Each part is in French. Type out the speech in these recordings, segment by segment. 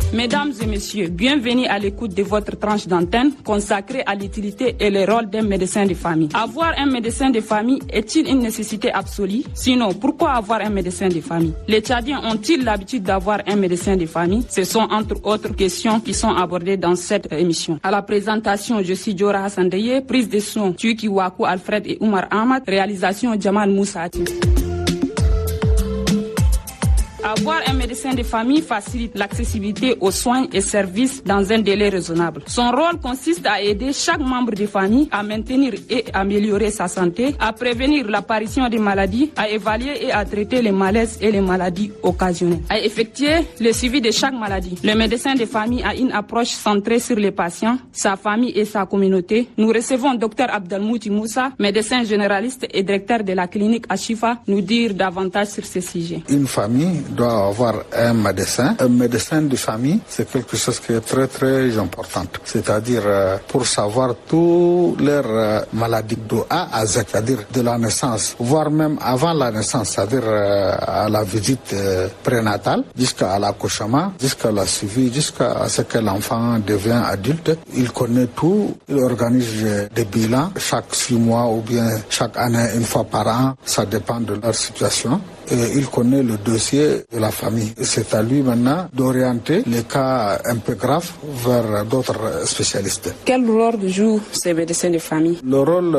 Mesdames et messieurs, bienvenue à l'écoute de votre tranche d'antenne consacrée à l'utilité et le rôle d'un médecin de famille. Avoir un médecin de famille est-il une nécessité absolue? Sinon, pourquoi avoir un médecin de famille? Les Tchadiens ont-ils l'habitude d'avoir un médecin de famille? Ce sont entre autres questions qui sont abordées dans cette émission. À la présentation, je suis Diora Hassandeye, prise de son Tuiki Wakou Alfred et Oumar Ahmad, réalisation Jamal Moussati. Avoir un médecin de famille facilite l'accessibilité aux soins et services dans un délai raisonnable. Son rôle consiste à aider chaque membre de famille à maintenir et améliorer sa santé, à prévenir l'apparition des maladies, à évaluer et à traiter les malaises et les maladies occasionnelles, à effectuer le suivi de chaque maladie. Le médecin de famille a une approche centrée sur les patients, sa famille et sa communauté. Nous recevons Dr Abdelmouti Moussa, médecin généraliste et directeur de la clinique Ashifa, nous dire davantage sur ce sujet. Une famille doit avoir un médecin. Un médecin de famille, c'est quelque chose qui est très très important. C'est-à-dire pour savoir toutes leurs maladies de A à Z, c'est-à-dire de la naissance, voire même avant la naissance, c'est-à-dire à la visite prénatale, jusqu'à l'accouchement, jusqu'à la suivi, jusqu'à ce que l'enfant devient adulte. Il connaît tout, il organise des bilans chaque 6 mois ou bien chaque année, une fois par an, ça dépend de leur situation. Et il connaît le dossier de la famille. C'est à lui maintenant d'orienter les cas un peu graves vers d'autres spécialistes. Quel rôle jouent ces médecins de famille? Le rôle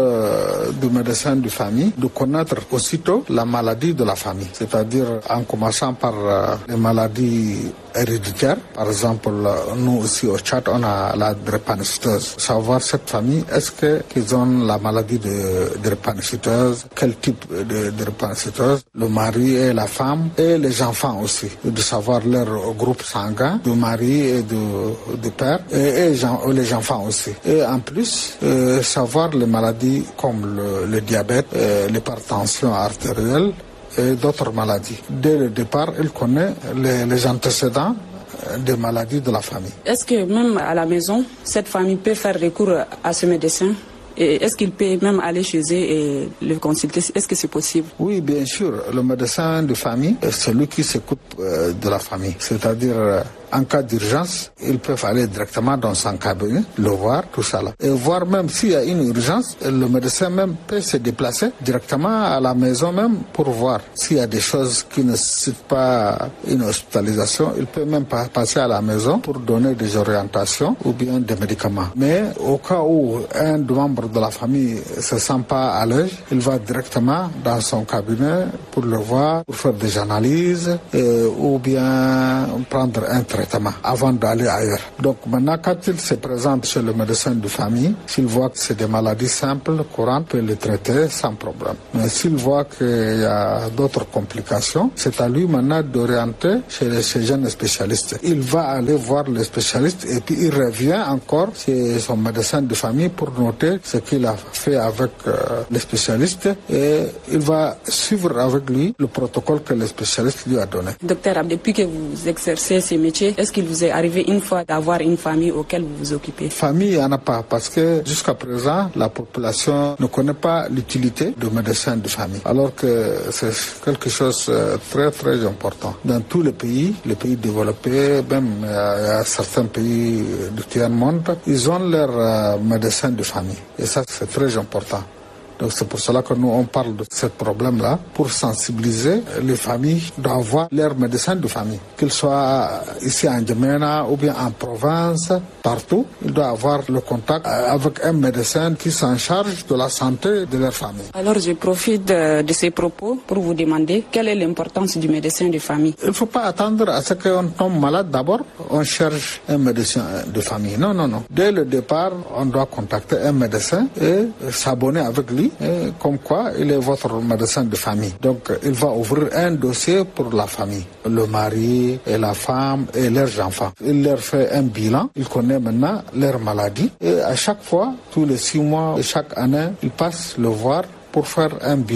du médecin de famille, de connaître aussitôt la maladie de la famille. C'est-à-dire en commençant par les maladies héréditaires. Par exemple, nous aussi au Tchad, on a la drépanocytose. Savoir cette famille, est-ce qu'ils ont la maladie de drépanocytose? Quel type de drépanocytose? Le mari et la femme et les enfants aussi, de savoir leur groupe sanguin du mari et du père et les enfants aussi. Et en plus, savoir les maladies comme le diabète, l'hypertension artérielle et d'autres maladies. Dès le départ, il connaît les antécédents des maladies de la famille. Est-ce que même à la maison, cette famille peut faire recours à ce médecin? Et est-ce qu'il peut même aller chez eux et le consulter? Est-ce que c'est possible? Oui, bien sûr. Le médecin de famille, c'est lui qui s'occupe de la famille. C'est-à-dire, en cas d'urgence, ils peuvent aller directement dans son cabinet, le voir, tout ça là. Et voir même s'il y a une urgence, le médecin même peut se déplacer directement à la maison même pour voir s'il y a des choses qui ne nécessitent pas une hospitalisation. Il peut même passer à la maison pour donner des orientations ou bien des médicaments. Mais au cas où un membre de la famille ne se sent pas à l'aise, il va directement dans son cabinet pour le voir, pour faire des analyses ou bien prendre un traitement avant d'aller ailleurs. Donc maintenant, quand il se présente chez le médecin de famille, s'il voit que c'est des maladies simples, courantes, il peut les traiter sans problème. Mais s'il voit qu'il y a d'autres complications, c'est à lui maintenant d'orienter chez ces jeunes spécialistes. Il va aller voir les spécialistes et puis il revient encore chez son médecin de famille pour noter ce qu'il a fait avec les spécialistes et il va suivre avec lui le protocole que le spécialiste lui a donné. Docteur, depuis que vous exercez ce métier, est-ce qu'il vous est arrivé une fois d'avoir une famille auquel vous vous occupez? Famille, il n'y en a pas, parce que jusqu'à présent, la population ne connaît pas l'utilité du médecin de famille, alors que c'est quelque chose de très très important. Dans tous les pays développés, même il y a certains pays du tiers-monde, ils ont leur médecin de famille. Et ça, c'est très important. Donc c'est pour cela que nous on parle de ce problème-là, pour sensibiliser les familles d'avoir leur médecin de famille. Qu'ils soient ici en Djamena ou bien en province, partout, ils doivent avoir le contact avec un médecin qui s'en charge de la santé de leur famille. Alors je profite de ces propos pour vous demander quelle est l'importance du médecin de famille. Il ne faut pas attendre à ce qu'on tombe malade d'abord, on cherche un médecin de famille. Non. Dès le départ, on doit contacter un médecin et s'abonner avec lui. Et comme quoi il est votre médecin de famille. Donc il va ouvrir un dossier pour la famille, le mari et la femme et leurs enfants. Il leur fait un bilan, il connaît maintenant leur maladie et à chaque fois, tous les 6 mois et chaque année, il passe le voir pour faire un bilan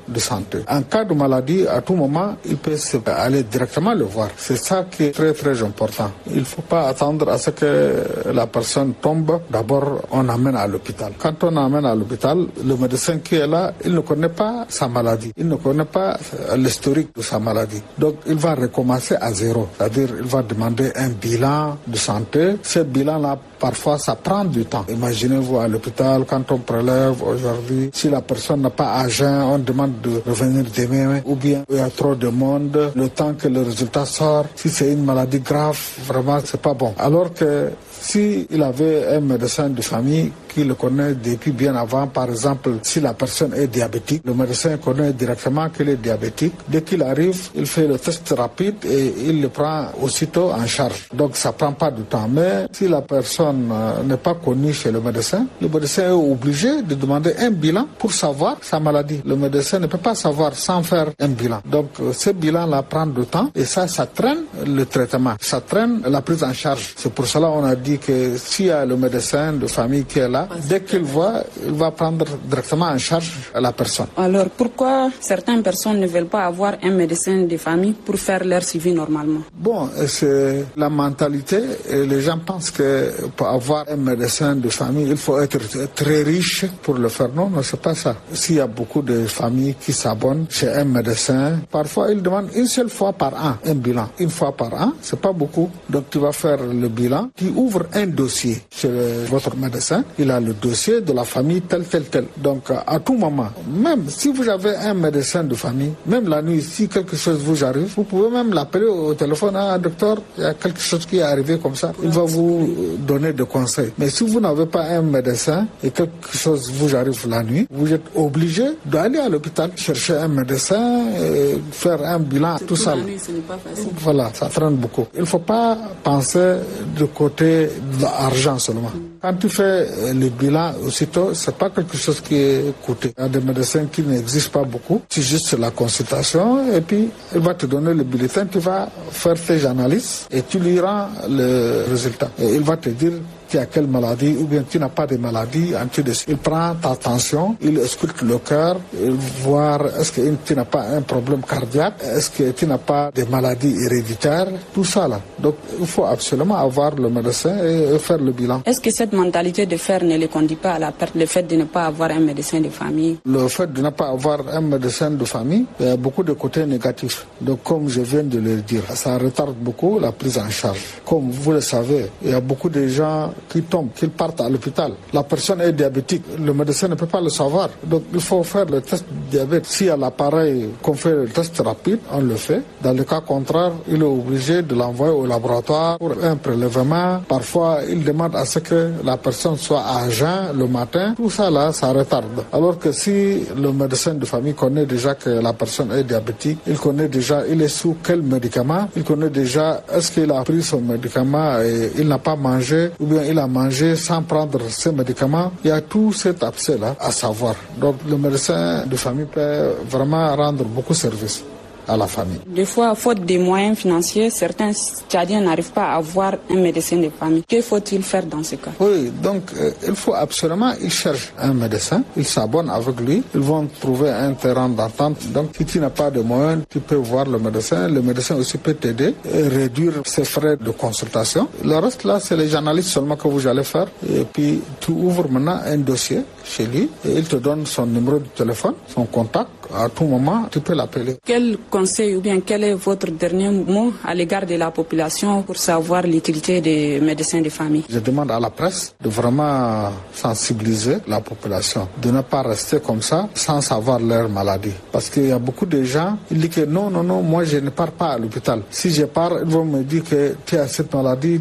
de santé. En cas de maladie, à tout moment, il peut aller directement le voir. C'est ça qui est très très important. Il ne faut pas attendre à ce que la personne tombe. D'abord, on amène à l'hôpital. Quand on amène à l'hôpital, le médecin qui est là, il ne connaît pas sa maladie. Il ne connaît pas l'historique de sa maladie. Donc, il va recommencer à zéro. C'est-à-dire, il va demander un bilan de santé. Ce bilan-là, parfois, ça prend du temps. Imaginez-vous à l'hôpital, quand on prélève aujourd'hui, si la personne n'a pas à jeun, on demande de revenir demain, ou bien il y a trop de monde, le temps que le résultat sort, si c'est une maladie grave, vraiment, c'est pas bon. Alors que si il avait un médecin de famille qui le connaît depuis bien avant, par exemple, si la personne est diabétique, le médecin connaît directement qu'elle est diabétique. Dès qu'il arrive, il fait le test rapide et il le prend aussitôt en charge. Donc ça prend pas de temps. Mais si la personne n'est pas connue chez le médecin est obligé de demander un bilan pour savoir sa maladie. Le médecin ne peut pas savoir sans faire un bilan. Donc ce bilan-là prend du temps et ça traîne le traitement, ça traîne la prise en charge. C'est pour cela qu'on a dit que s'il y a le médecin de famille qui est là, dès qu'il voit, il va prendre directement en charge la personne. Alors pourquoi certaines personnes ne veulent pas avoir un médecin de famille pour faire leur suivi normalement? Bon, c'est la mentalité. Et les gens pensent que pour avoir un médecin de famille, il faut être très riche pour le faire. Non, c'est pas ça. S'il y a beaucoup de familles qui s'abonnent chez un médecin, parfois ils demandent une seule fois par an un bilan. Une fois par an, c'est pas beaucoup. Donc tu vas faire le bilan, tu ouvres un dossier chez votre médecin. Il a le dossier de la famille tel. Donc à tout moment, même si vous avez un médecin de famille, même la nuit, si quelque chose vous arrive, vous pouvez même l'appeler au téléphone. Ah, docteur, il y a quelque chose qui est arrivé comme ça. Il va vous donner des conseils. Mais si vous n'avez pas un médecin et quelque chose vous arrive la nuit, vous êtes obligé d'aller à l'hôpital, chercher un médecin, et faire un bilan, tout ça. La nuit, ce n'est pas facile. Voilà, ça traîne beaucoup. Il ne faut pas penser du côté de l'argent seulement. Quand tu fais le bilan aussitôt, c'est pas quelque chose qui est coûteux. Il y a des médecins qui n'existent pas beaucoup. C'est juste la consultation et puis il va te donner le bulletin, tu vas faire tes analyses et tu lui rends le résultat. Et il va te dire tu as quelle maladie ou bien tu n'as pas de maladie. Il prend ta tension, il ausculte le cœur, il voit est-ce que tu n'as pas un problème cardiaque, est-ce que tu n'as pas de maladies héréditaires, tout ça là. Donc il faut absolument avoir le médecin et faire le bilan. Est-ce que cette mentalité de faire ne les conduit pas à la perte, le fait de ne pas avoir un médecin de famille? Le fait de ne pas avoir un médecin de famille, il y a beaucoup de côtés négatifs. Donc comme je viens de le dire, ça retarde beaucoup la prise en charge. Comme vous le savez, il y a beaucoup de gens qui tombent, qui partent à l'hôpital. La personne est diabétique, le médecin ne peut pas le savoir. Donc il faut faire le test de diabète. Si à l'appareil qu'on fait le test rapide, on le fait. Dans le cas contraire, il est obligé de l'envoyer au laboratoire pour un prélèvement. Parfois, il demande à ce que la personne soit à jeun le matin. Tout ça là, ça retarde. Alors que si le médecin de famille connaît déjà que la personne est diabétique, il connaît déjà, il est sous quel médicament, il connaît déjà est-ce qu'il a pris son médicament et il n'a pas mangé ou bien il a mangé sans prendre ses médicaments. Il y a tout cet aspect-là à savoir. Donc le médecin de famille peut vraiment rendre beaucoup de services à la famille. Des fois, faute des moyens financiers, certains Tchadiens n'arrivent pas à avoir un médecin de famille. Que faut-il faire dans ce cas? Oui, donc il faut absolument, ils cherchent un médecin, ils s'abonnent avec lui, ils vont trouver un terrain d'entente. Donc si tu n'as pas de moyens, tu peux voir le médecin aussi peut t'aider et réduire ses frais de consultation. Le reste là, c'est les analyses seulement que vous allez faire. Et puis tu ouvres maintenant un dossier chez lui et il te donne son numéro de téléphone, son contact. À tout moment, tu peux l'appeler. Quel conseil ou bien quel est votre dernier mot à l'égard de la population pour savoir l'utilité des médecins de famille? Je demande à la presse de vraiment sensibiliser la population, de ne pas rester comme ça sans savoir leur maladie. Parce qu'il y a beaucoup de gens, ils disent que non, moi je ne pars pas à l'hôpital. Si je pars, ils vont me dire que tu as cette maladie,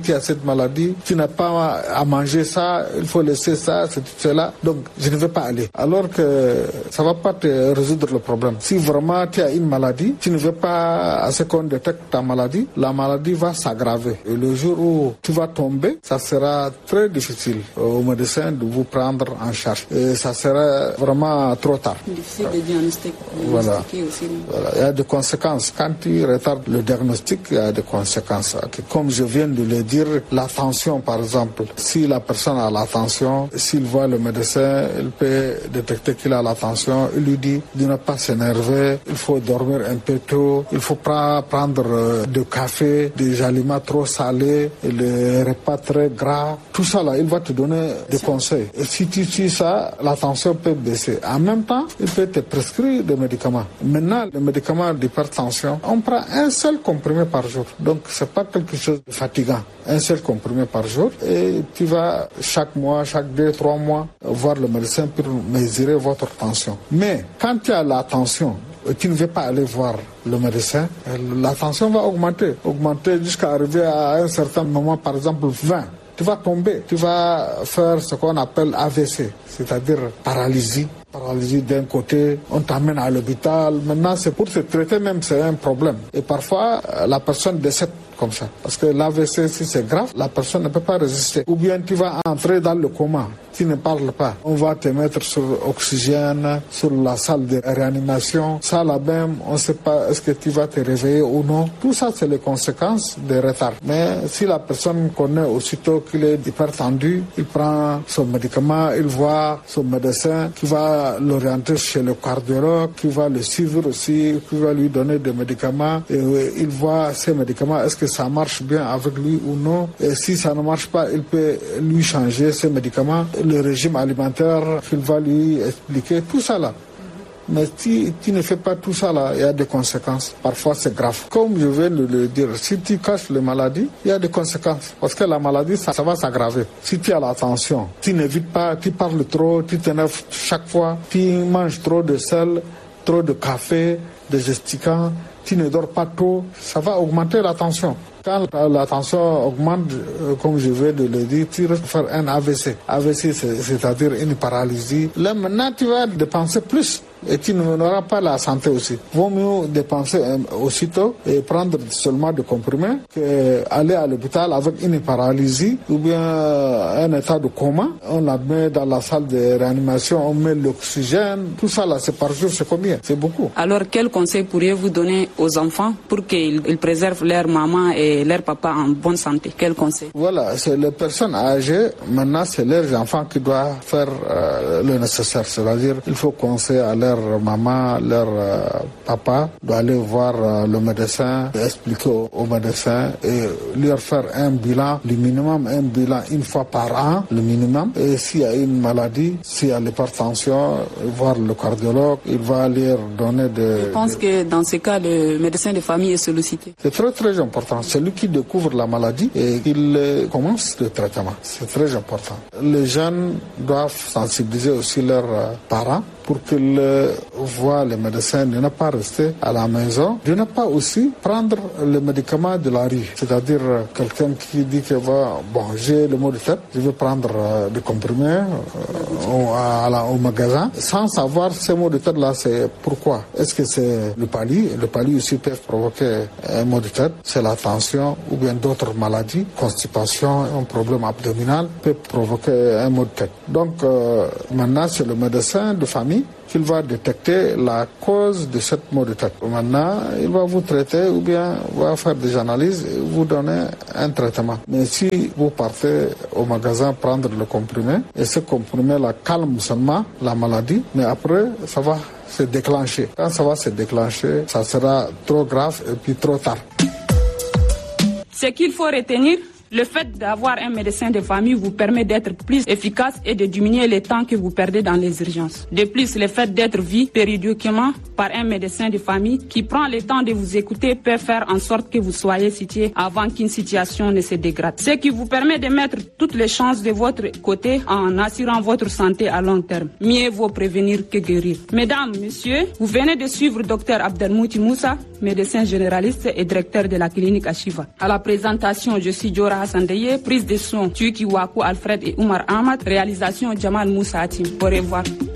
tu n'as pas à manger ça, il faut laisser ça, cela. Donc je ne vais pas aller. Alors que ça ne va pas te résoudre le problème. Si vraiment tu as une maladie, tu ne veux pas à ce qu'on détecte ta maladie, la maladie va s'aggraver. Et le jour où tu vas tomber, ça sera très difficile au médecin de vous prendre en charge. Et ça sera vraiment trop tard. Difficile de diagnostiquer aussi. Voilà. Il y a des conséquences. Quand tu retardes le diagnostic, il y a des conséquences. Comme je viens de le dire, la tension par exemple. Si la personne a la tension, s'il voit le médecin, il peut détecter qu'il a la tension, il lui dit de ne pas s'énerver, il faut dormir un peu tôt, il faut pas prendre de café, des aliments trop salés, les repas très gras. Tout ça là, il va te donner des conseils. Et si tu suis ça, la tension peut baisser. En même temps, il peut te prescrire des médicaments. Maintenant, les médicaments d'hypertension, on prend un seul comprimé par jour. Donc, c'est pas quelque chose de fatigant. Un seul comprimé par jour. Et tu vas chaque mois, chaque 2-3 mois, voir le médecin pour mesurer votre tension. Mais quand tu as la tension, tu ne veux pas aller voir le médecin, la tension va augmenter jusqu'à arriver à un certain moment, par exemple 20. Tu vas tomber, tu vas faire ce qu'on appelle AVC, c'est-à-dire paralysie d'un côté, on t'amène à l'hôpital. Maintenant, c'est pour se traiter même, c'est un problème. Et parfois, la personne décède comme ça. Parce que l'AVC, si c'est grave, la personne ne peut pas résister. Ou bien tu vas entrer dans le coma, tu ne parles pas. On va te mettre sur oxygène, sur la salle de réanimation. Ça là-même, on ne sait pas est-ce que tu vas te réveiller ou non. Tout ça, c'est les conséquences des retards. Mais si la personne connaît aussitôt qu'il est hyper tendu, il prend son médicament, il voit son médecin qui va l'orienter chez le cardiologue, qui va le suivre aussi, qui va lui donner des médicaments. Et il voit ces médicaments, est-ce que ça marche bien avec lui ou non. Et si ça ne marche pas, il peut lui changer ses médicaments, le régime alimentaire qu'il va lui expliquer, tout ça là. Mais si tu ne fais pas tout ça là, il y a des conséquences. Parfois c'est grave. Comme je viens de le dire, si tu caches les maladies, il y a des conséquences. Parce que la maladie, ça va s'aggraver. Si tu as la tension, tu n'évites pas, tu parles trop, tu t'énerves chaque fois, tu manges trop de sel, trop de café, de gesticants, tu ne dors pas tôt, ça va augmenter la tension. Quand la tension augmente, comme je vais de le dire, tu risques de faire un AVC. AVC, c'est-à-dire une paralysie. Là, maintenant, tu vas dépenser plus et tu n'auras pas la santé aussi. Vaut mieux dépenser aussitôt et prendre seulement des comprimés qu'aller à l'hôpital avec une paralysie ou bien un état de coma. On la met dans la salle de réanimation, on met l'oxygène. Tout ça, là, c'est par jour, c'est combien? C'est beaucoup. Alors, quel conseil pourriez-vous donner aux enfants pour qu'ils préservent leur maman et leur papa en bonne santé? Quel conseil? Voilà, c'est les personnes âgées. Maintenant, c'est leurs enfants qui doivent faire le nécessaire. C'est-à-dire, il faut conseiller à leur maman, leur papa, d'aller voir le médecin, expliquer au médecin et leur faire un bilan, le minimum, un bilan une fois par an, le minimum. Et s'il y a une maladie, s'il y a l'hypertension, voir le cardiologue, il va leur donner des... Je pense que dans ce cas, le médecin de famille est sollicité. C'est très très important. C'est lui qui découvre la maladie et il commence le traitement. C'est très important. Les jeunes doivent sensibiliser aussi leurs parents pour qu'ils voient les médecins, de ne pas rester à la maison, de ne pas aussi prendre les médicaments de la rue. C'est-à-dire quelqu'un qui dit que j'ai le maux de tête, je vais prendre des comprimés au magasin, sans savoir ces maux de tête-là, c'est pourquoi. Est-ce que c'est le palu? Le palu aussi peut provoquer un maux de tête, c'est la tension ou bien d'autres maladies, constipation, un problème abdominal peut provoquer un maux de tête. Donc maintenant, c'est le médecin de famille qu'il va détecter la cause de cette maux de tête. Maintenant, il va vous traiter ou bien va faire des analyses et vous donner un traitement. Mais si vous partez au magasin prendre le comprimé, et ce comprimé-là calme seulement la maladie, mais après, ça va se déclencher. Quand ça va se déclencher, ça sera trop grave et puis trop tard. Ce qu'il faut retenir, le fait d'avoir un médecin de famille vous permet d'être plus efficace et de diminuer le temps que vous perdez dans les urgences. De plus, le fait d'être vu périodiquement par un médecin de famille qui prend le temps de vous écouter peut faire en sorte que vous soyez situé avant qu'une situation ne se dégrade. Ce qui vous permet de mettre toutes les chances de votre côté en assurant votre santé à long terme. Mieux vaut prévenir que guérir. Mesdames, messieurs, vous venez de suivre Dr Abdelmouti Moussa, médecin généraliste et directeur de la clinique Ashiva. À la présentation, je suis Diora Hassandeye, prise de son Tuki Waku Alfred et Oumar Ahmad, réalisation Jamal Moussa Atim. Au revoir.